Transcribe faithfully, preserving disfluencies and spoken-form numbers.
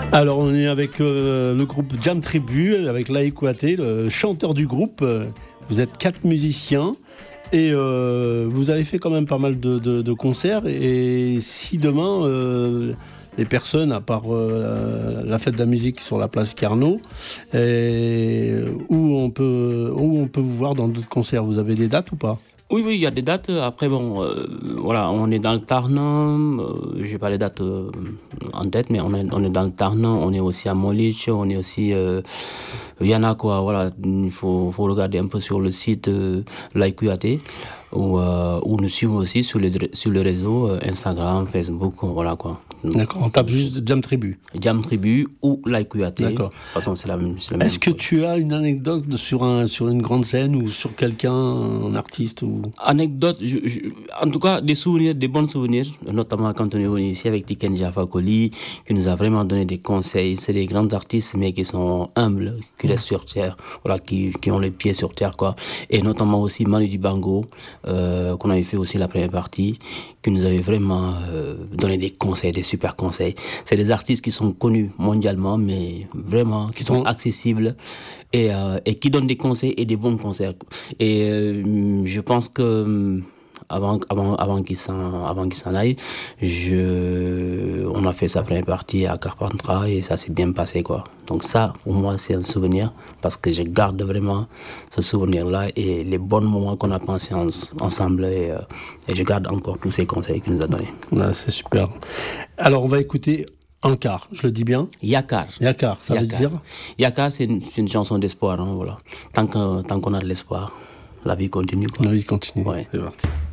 Alors on est avec euh, le groupe Jam Tribu, avec Laïc Kouyaté, le chanteur du groupe. Vous êtes quatre musiciens et euh, vous avez fait quand même pas mal de, de, de concerts. Et si demain, euh, les personnes, à part euh, la fête de la musique sur la place Carnot, et où on peut, où on peut vous voir dans d'autres concerts, vous avez des dates ou pas ? Oui, oui, il y a des dates. Après, bon, euh, voilà, on est dans le Tarn. Euh, j'ai pas les dates euh, en tête, mais on est, on est dans le Tarn. On est aussi à Molich. On est aussi... Euh, il y en a quoi, voilà. Il faut, faut regarder un peu sur le site euh, Laïc Kouyaté, ou, euh, ou nous suivre aussi sur les, sur les réseaux euh, Instagram, Facebook, voilà quoi. D'accord, on tape juste Jam Tribu. Jam Tribu ou Laïc Kouyaté. D'accord. De toute façon, c'est la même, c'est la même Est-ce que chose. tu as une anecdote sur, un, sur une grande scène ou sur quelqu'un, un artiste ou... Anecdote, je, je, en tout cas des souvenirs, des bons souvenirs, notamment quand on est venu ici avec Tiken Jaffa Koli, qui nous a vraiment donné des conseils. C'est des grands artistes, mais qui sont humbles, qui restent sur terre, voilà, qui, qui ont les pieds sur terre, quoi. Et notamment aussi Manu Dibango, euh, qu'on avait fait aussi la première partie, qui nous avait vraiment euh, donné des conseils, des super conseils. C'est des artistes qui sont connus mondialement, mais vraiment, qui sont accessibles et, euh, et qui donnent des conseils et des bons conseils. Et euh, je pense que avant, avant, avant qu'il s'en, avant qu'il s'en aille, je, on a fait sa première partie à Carpentras et ça s'est bien passé, quoi. Donc ça, pour moi, c'est un souvenir parce que je garde vraiment ce souvenir-là et les bons moments qu'on a passés en, ensemble et, euh, et je garde encore tous ces conseils qu'il nous a donnés. Ah, c'est super. Alors, on va écouter Ankar, je le dis bien ? Yakar. Yakar, ça Yakar. veut dire ? Yakar, c'est une, c'est une chanson d'espoir, hein, voilà. Tant, que, tant qu'on a de l'espoir, la vie continue, quoi. La vie continue, ouais. C'est parti.